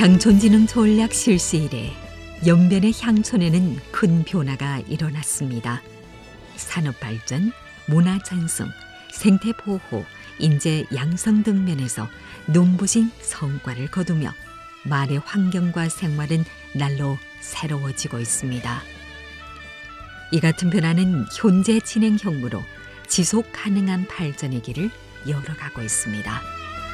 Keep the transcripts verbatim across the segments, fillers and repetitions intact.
향촌진흥 전략 실시 이래 연변의 향촌에는 큰 변화가 일어났습니다. 산업발전, 문화전승, 생태보호, 인재 양성 등 면에서 눈부신 성과를 거두며 말의 환경과 생활은 날로 새로워지고 있습니다. 이 같은 변화는 현재 진행형으로 지속 가능한 발전의 길을 열어가고 있습니다.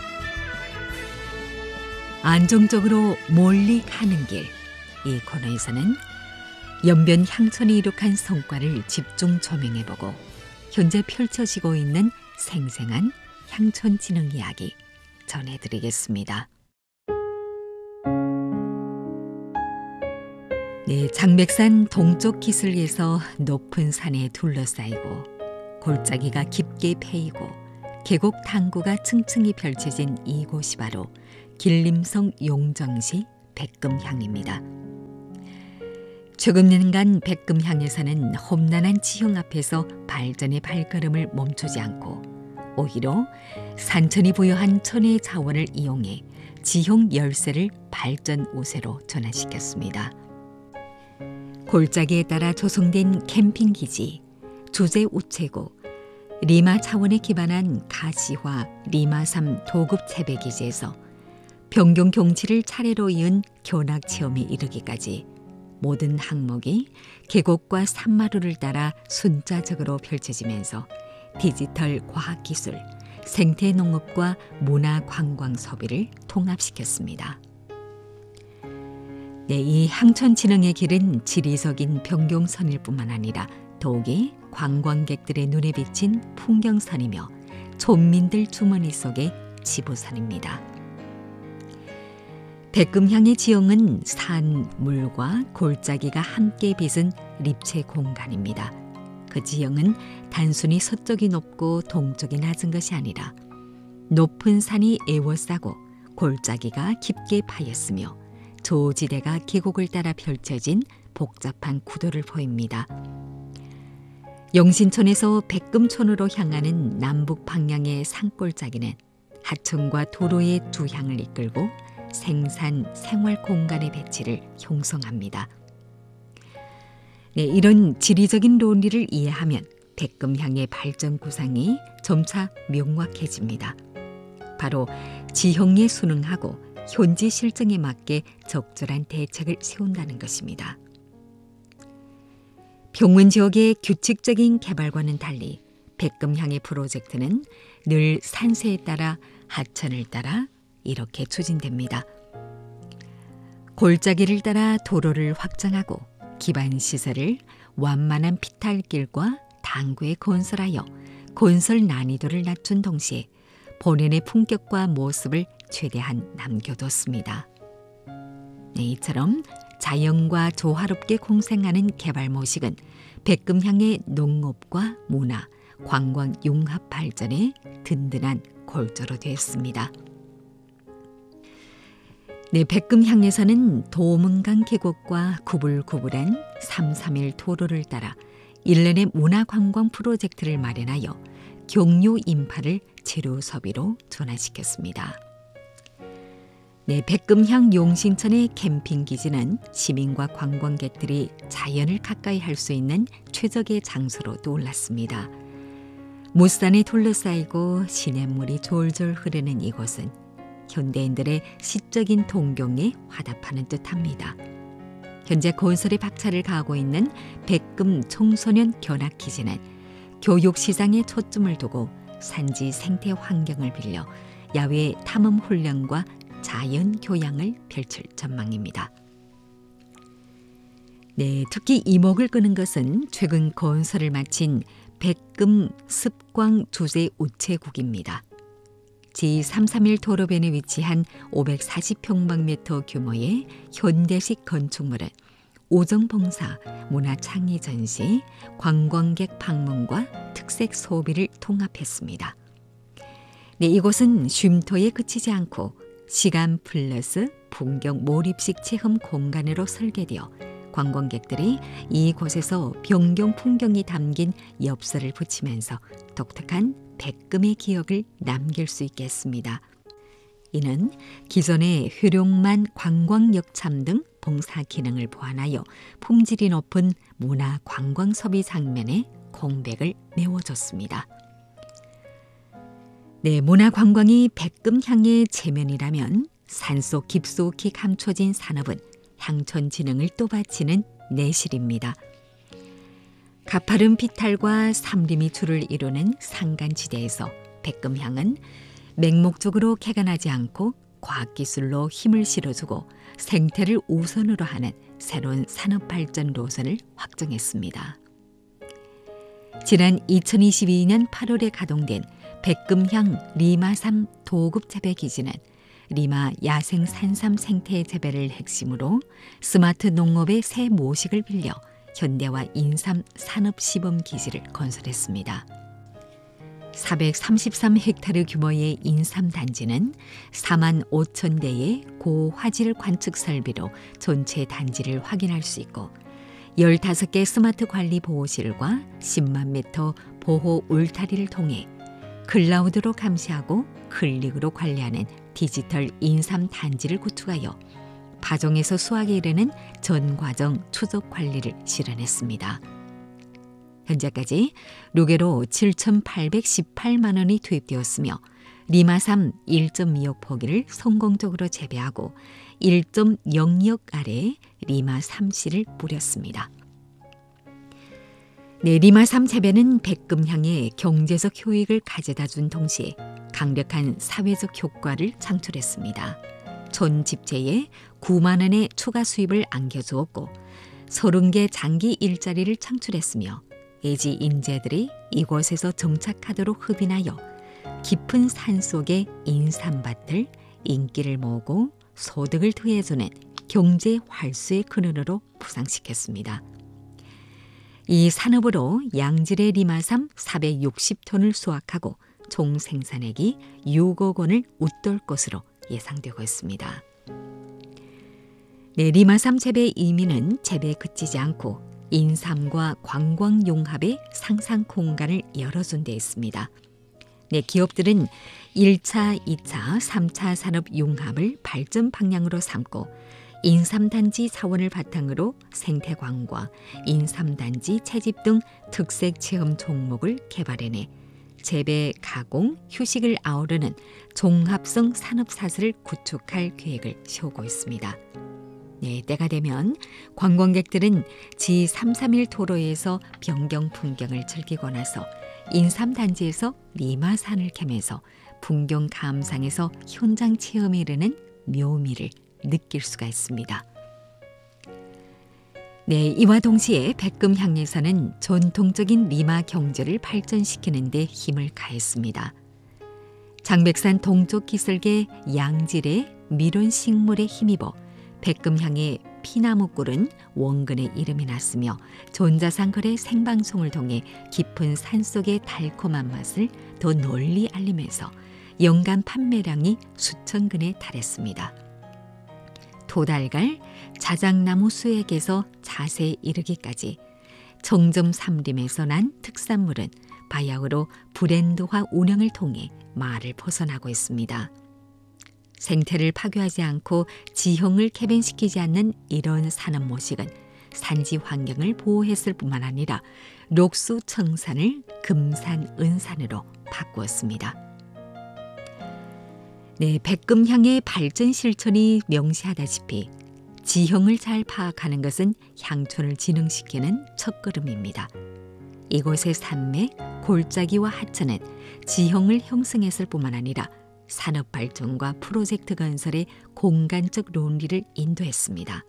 안정적으로 멀리 가는 길, 이 코너에서는 연변 향촌이 이룩한 성과를 집중 조명해보고 현재 펼쳐지고 있는 생생한 향촌 진흥 이야기 전해드리겠습니다. 네, 장백산 동쪽 기슭에서 높은 산에 둘러싸이고 골짜기가 깊게 패이고 계곡 당구가 층층이 펼쳐진 이곳이 바로 길림성 용정시 백금향입니다. 최근 년간 백금향에서는 험난한 지형 앞에서 발전의 발걸음을 멈추지 않고 오히려 산천이 부여한 천혜의 자원을 이용해 지형 열세를 발전 우세로 전환시켰습니다. 골짜기에 따라 조성된 캠핑기지, 주제 우체국, 리마 차원에 기반한 가시화 리마삼 도급 재배기지에서 변경 경치를 차례로 이은 견학 체험에 이르기까지 모든 항목이 계곡과 산마루를 따라 순차적으로 펼쳐지면서 디지털 과학기술, 생태농업과 문화관광 소비를 통합시켰습니다. 네, 이 향촌 진흥의 길은 지리적인 변경선일 뿐만 아니라 더욱이 관광객들의 눈에 비친 풍경선이며 촌민들 주머니 속의 지부선입니다. 백금향의 지형은 산, 물과 골짜기가 함께 빚은 립체 공간입니다. 그 지형은 단순히 서쪽이 높고 동쪽이 낮은 것이 아니라 높은 산이 에워싸고 골짜기가 깊게 파였으며 조지대가 계곡을 따라 펼쳐진 복잡한 구도를 보입니다. 영신촌에서 백금촌으로 향하는 남북 방향의 산골짜기는 하천과 도로의 두 향을 이끌고 생산, 생활 공간의 배치를 형성합니다. 네, 이런 지리적인 논리를 이해하면 백금향의 발전 구상이 점차 명확해집니다. 바로 지형에 순응하고 현지 실정에 맞게 적절한 대책을 세운다는 것입니다. 평원 지역의 규칙적인 개발과는 달리 백금향의 프로젝트는 늘 산세에 따라 하천을 따라 이렇게 추진됩니다. 골짜기를 따라 도로를 확장하고 기반시설을 완만한 피탈길과 당구에 건설하여 건설 난이도를 낮춘 동시에 본연의 품격과 모습을 최대한 남겨뒀습니다. 네, 이처럼 자연과 조화롭게 공생하는 개발 모식은 백금향의 농업과 문화, 관광 융합 발전에 든든한 골조로 되었습니다. 네, 백금향에서는 도문강 계곡과 구불구불한 삼삼일 도로를 따라 일련의 문화관광 프로젝트를 마련하여 경유 인파를 재료 소비로 전환시켰습니다. 네, 백금향 용신천의 캠핑기지는 시민과 관광객들이 자연을 가까이 할 수 있는 최적의 장소로 떠올랐습니다. 무산에 둘러싸이고 시냇물이 졸졸 흐르는 이곳은 현대인들의 시적인 동경에 화답하는 듯합니다. 현재 건설에 박차를 가하고 있는 백금 청소년 견학기지는 교육시장에 초점을 두고 산지 생태 환경을 빌려 야외 탐험 훈련과 자연 교양을 펼칠 전망입니다. 네, 특히 이목을 끄는 것은 최근 건설을 마친 백금 습광 주제 우체국입니다. 지삼삼일 도로변에 위치한 오백사십 평방미터 규모의 현대식 건축물은 오정봉사, 문화창의 전시, 관광객 방문과 특색 소비를 통합했습니다. 네, 이곳은 쉼터에 그치지 않고 시간 플러스 풍경 몰입식 체험 공간으로 설계되어 관광객들이 이곳에서 변경 풍경이 담긴 엽서를 붙이면서 독특한 백금의 기억을 남길 수 있겠습니다. 이는 기존의 효룡만 관광역참 등 봉사 기능을 보완하여 품질이 높은 문화 관광 소비 장면에 공백을 메워줬습니다. 네, 문화 관광이 백금향의 체면이라면 산속 깊숙이 감춰진 산업은 향촌 진흥을 또 바치는 내실입니다. 가파른 비탈과 삼림이 줄을 이루는 산간지대에서 백금향은 맹목적으로 개간하지 않고 과학기술로 힘을 실어주고 생태를 우선으로 하는 새로운 산업발전 노선을 확정했습니다. 지난 이천이십이 년 팔월에 가동된 백금향 리마삼 도급 재배 기지는 리마 야생 산삼 생태 재배를 핵심으로 스마트 농업의 새 모식을 빌려 현대화 인삼 산업 시범 기지를 건설했습니다. 사백삼십삼 헥타르 규모의 인삼 단지는 사만 오천 대의 고화질 관측 설비로 전체 단지를 확인할 수 있고 열다섯 개 스마트 관리 보호실과 십만 미터 보호 울타리를 통해 클라우드로 감시하고 클릭으로 관리하는 디지털 인삼 단지를 구축하여 파종에서 수확에 이르는 전 과정 추적 관리를 실현했습니다. 현재까지 루게로 칠천팔백십팔만 원이 투입되었으며 리마삼 일 점 이억 포기를 성공적으로 재배하고 일 점 영이억 알의 리마삼 씨를 뿌렸습니다. 네, 리마삼 재배는 백금향의 경제적 효익을 가져다 준 동시에 강력한 사회적 효과를 창출했습니다. 전 집재에 구만 원의 추가 수입을 안겨주었고 서른 개 장기 일자리를 창출했으며 예지 인재들이 이곳에서 정착하도록 흡인하여 깊은 산속의 인삼밭을 인기를 모으고 소득을 더해주는 경제 활수의 근원으로 부상시켰습니다. 이 산업으로 양질의 리마삼 사백육십 톤을 수확하고 총 생산액이 육억 원을 웃돌 것으로 예상되고 있습니다. 네, 리마삼 재배의 의미는 재배에 그치지 않고 인삼과 관광 융합의 상상 공간을 열어준 데 있습니다. 네, 기업들은 일 차, 이 차, 삼 차 산업 융합을 발전 방향으로 삼고 인삼단지 사원을 바탕으로 생태관광, 인삼단지 채집 등 특색 체험 종목을 개발해내 재배, 가공, 휴식을 아우르는 종합성 산업사슬을 구축할 계획을 세우고 있습니다. 네, 때가 되면 관광객들은 지 삼백삼십일 도로에서 변경 풍경을 즐기고 나서 인삼단지에서 리마산을 캐면서 풍경 감상에서 현장 체험에 이르는 묘미를 느낄 수가 있습니다. 네, 이와 동시에 백금향에서는 전통적인 리마 경제를 발전시키는 데 힘을 가했습니다. 장백산 동쪽 기슭의 양질의 미론 식물에 힘입어 백금향의 피나무꿀은 원근의 이름이 났으며 전자상거래 생방송을 통해 깊은 산속의 달콤한 맛을 더 널리 알리면서 연간 판매량이 수천 근에 달했습니다. 도달갈, 자작나무 수액에서 자세에 이르기까지 정점 삼림에서 난 특산물은 바야흐로 브랜드화 운영을 통해 말을 벗어나고 있습니다. 생태를 파괴하지 않고 지형을 개변시키지 않는 이런 산업 모식은 산지 환경을 보호했을 뿐만 아니라 록수 청산을 금산 은산으로 바꾸었습니다. 네, 백금향의 발전 실천이 명시하다시피 지형을 잘 파악하는 것은 향촌을 진흥시키는 첫걸음입니다. 이곳의 산맥, 골짜기와 하천은 지형을 형성했을 뿐만 아니라 산업 발전과 프로젝트 건설의 공간적 논리를 인도했습니다.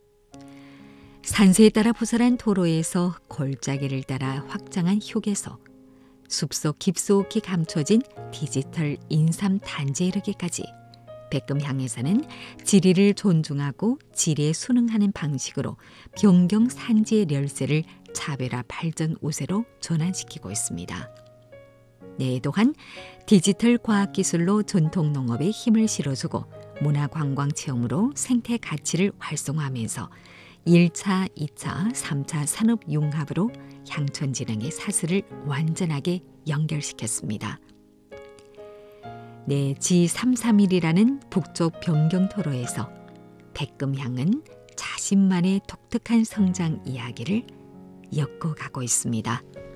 산세에 따라 부설한 도로에서 골짜기를 따라 확장한 휴게소, 숲속 깊숙이 감춰진 디지털 인삼 단지에 이르기까지 백금향에서는 지리를 존중하고 지리에 순응하는 방식으로 변경 산지의 열쇠를 차별화 발전 우세로 전환시키고 있습니다. 네, 또한 디지털 과학기술로 전통 농업에 힘을 실어주고 문화관광체험으로 생태 가치를 활성화하면서 일 차, 이 차, 삼 차 산업 융합으로 향촌진흥의 사슬을 완전하게 연결시켰습니다. 네, 지 삼백삼십일이라는 북쪽 변경토로에서 백금향은 자신만의 독특한 성장 이야기를 엮어가고 있습니다.